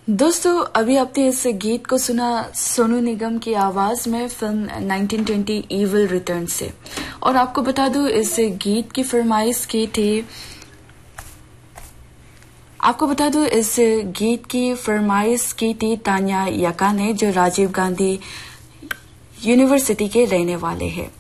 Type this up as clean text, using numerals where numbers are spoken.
दोस्तों अभी आपने इस गीत को सुना सोनू निगम की आवाज में फिल्म 1920 इविल रिटर्न से। और आपको बता दूं इस गीत की फरमाइश की थी तान्या यका ने, जो राजीव गांधी यूनिवर्सिटी के रहने वाले हैं।